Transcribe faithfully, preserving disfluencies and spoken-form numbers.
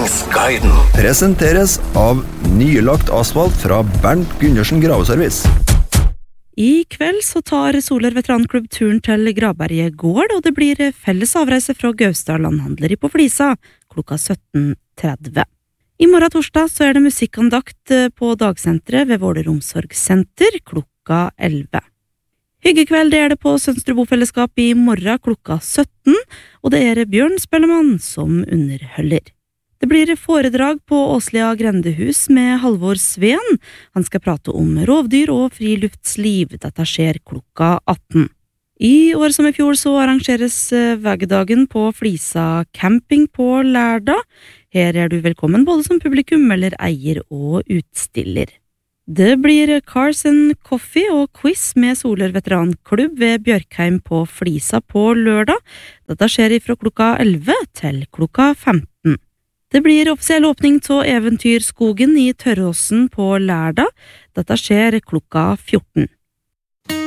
Utviklingsguiden presenteres av nylagt asfalt fra Bernt Gundersen Graveservice. I kveld så tar Soler Veteranklubb turen til Graberget gård, og det blir felles avreise fra Gaustad Landhandleri på Flisa klokka sytten tretti. I morgen torsdag så er det musikkandakt på dagsenteret ved Våler Omsorgssenter klokka elleve. Hyggekveld det er det på Sønstrebro Fellesskap i morgen klokka sytten, og det er Bjørn Spellemann som underholder. Det blir foredrag på Åslia Grendehus med Halvor Sveen. Han skal prate om rovdyr og friluftsliv. Dette skjer klokka atten. I år som i fjor så arrangeres veggdagen på Flisa camping på lørdag. Her er du velkommen både som publikum eller eier og utstiller. Det blir Cars and Coffee og quiz med Soler Veteranklubb ved Bjørkheim på Flisa på lørdag. Dette skjer fra klokka elleve til klokka femten. Det blir offisiell åpning til Eventyrskogen i Tørråsen på lørdag. Dette skjer klokka fjorten.